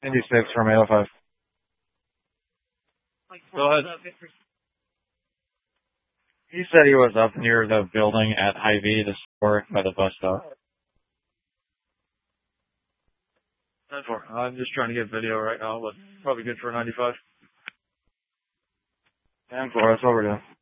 Indy 6 from 805. Go ahead. He said he was up near the building at Hy-Vee, the store by the bus stop. 10-4. I'm just trying to get video right now, but probably good for 95. 10-4, that's what we're doing.